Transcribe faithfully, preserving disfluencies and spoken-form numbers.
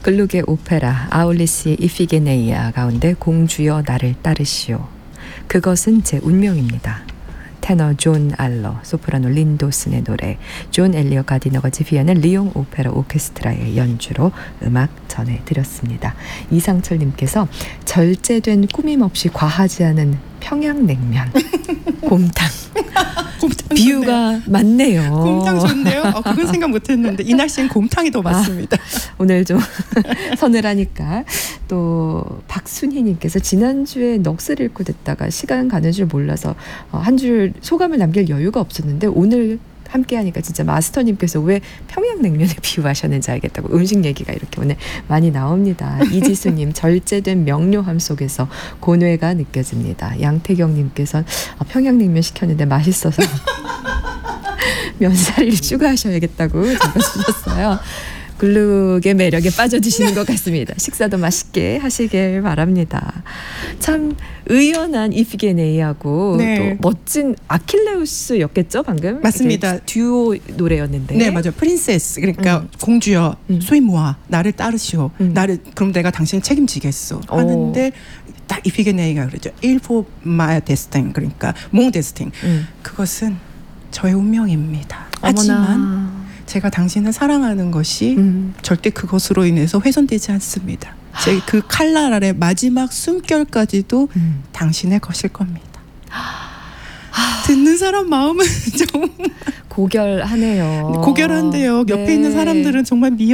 글루게 오페라 아울리시의 이피게네이아 가운데 공주여 나를 따르시오. 그것은 제 운명입니다. 테너 존 알러, 소프라노 린도슨의 노래, 존 엘리어 가디너가 지휘하는 리옹 오페라 오케스트라의 연주로 음악 전해드렸습니다. 이상철님께서 절제된 꾸밈없이 과하지 않은 평양냉면, 곰탕. 곰탕 비유가 좋네요. 많네요. 곰탕 좋네요. 어, 그건 생각 못했는데 이 날씨엔 곰탕이 더 맞습니다. 아, 오늘 좀 서늘하니까. 또 박순희님께서 지난주에 넋을 잃고 듣다가 시간 가는 줄 몰라서 한 줄 소감을 남길 여유가 없었는데 오늘 함께하니까 진짜 마스터님께서 왜 평양냉면에 비유하셨는지 알겠다고. 음식 얘기가 이렇게 오늘 많이 나옵니다. 이지수님 절제된 명료함 속에서 고뇌가 느껴집니다. 양태경님께서는 평양냉면 시켰는데 맛있어서 면사리를 추가하셔야겠다고 적어주셨어요. 글룩의 매력에 빠져드시는 것 같습니다. 식사도 맛있게 하시길 바랍니다. 참 의연한 이피게네이하고 네. 또 멋진 아킬레우스였겠죠 방금? 맞습니다. 듀오 노래였는데. 네, 맞아요. 프린세스, 그러니까 음. 공주여 음. 소이모아 나를 따르시오. 음. 나를 그럼 내가 당신을 책임지겠소 오. 하는데 딱 이피게네이가 그러죠. Il faut my destin, 그러니까 mon destin. 음. 그것은 저의 운명입니다. 어머나. 하지만 제가 당신을 사랑하는 것이 음. 절대 그것으로 인해서 훼손되지 않습니다. 제 그 칼날 아래 마지막 숨결까지도 음. 당신의 것일 겁니다. 듣는 사람 마음은 좀 고결하네요. 고결한데요. 옆에 네. 있는 사람들은 정말 미워